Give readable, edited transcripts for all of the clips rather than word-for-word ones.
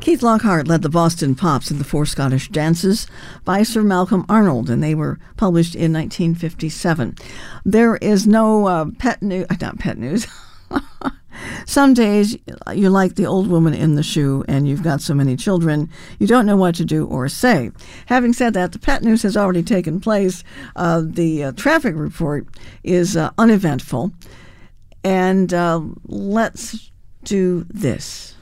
Keith Lockhart led the Boston Pops in the Four Scottish Dances by Sir Malcolm Arnold, and they were published in 1957. There is no not pet news. Some days you're like the old woman in the shoe and you've got so many children you don't know what to do or say. Having said that, the pet news has already taken place. The traffic report is uneventful. And let's do this.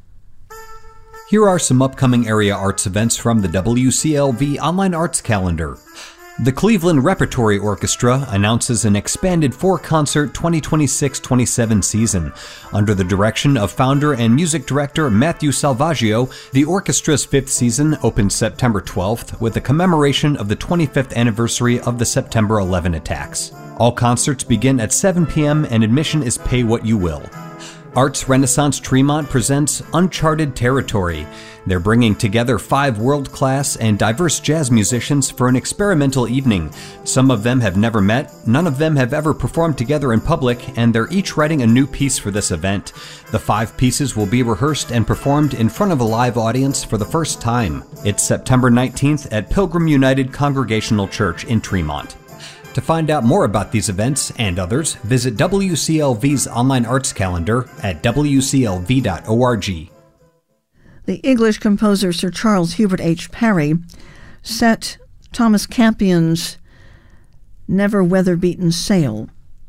Here are some upcoming area arts events from the WCLV Online Arts Calendar. The Cleveland Repertory Orchestra announces an expanded 4-concert 2026-27 season. Under the direction of founder and music director Matthew Salvaggio, the orchestra's 5th season opens September 12th with a commemoration of the 25th anniversary of the September 11 attacks. All concerts begin at 7 p.m. and admission is pay what you will. Arts Renaissance Tremont presents Uncharted Territory. They're bringing together 5 world-class and diverse jazz musicians for an experimental evening. Some of them have never met, none of them have ever performed together in public, and they're each writing a new piece for this event. The 5 pieces will be rehearsed and performed in front of a live audience for the first time. It's September 19th at Pilgrim United Congregational Church in Tremont. To find out more about these events and others, visit WCLV's online arts calendar at wclv.org. The English composer Sir Charles Hubert H. Parry set Thomas Campion's Never Weather-Beaten Sail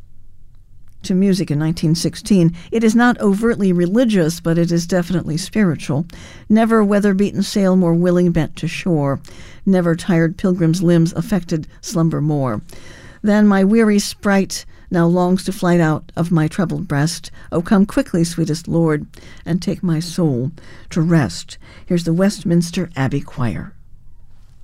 to music in 1916. It is not overtly religious, but it is definitely spiritual. Never weather-beaten sail more willing bent to shore. Never tired pilgrim's limbs affected slumber more. Then my weary sprite now longs to flight out of my troubled breast. Oh, come quickly, sweetest Lord, and take my soul to rest. Here's the Westminster Abbey Choir.